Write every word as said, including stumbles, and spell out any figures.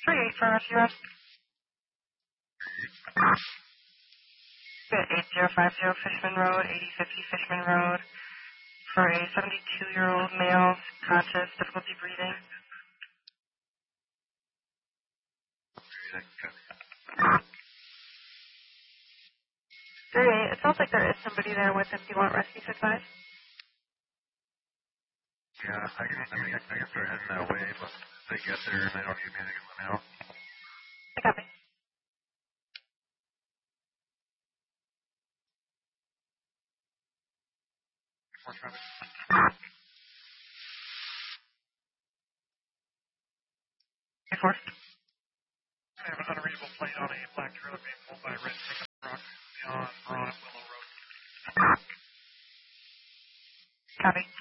three eight for rescue rest. Good, eight zero five zero Fishman Road, eighty fifty Fishman Road, for a seventy-two-year-old male, conscious, difficulty breathing. three eight, it sounds like there is somebody there with him. Do you want rescue to advise? Yeah, I can, I mean, I can start heading that way, but if they get there and they don't need me to get them out. I copy. More traffic. Hey, four. I have an unreadable plate on a black trailer being pulled by a red pickup truck beyond Broad Willow Road. Copy.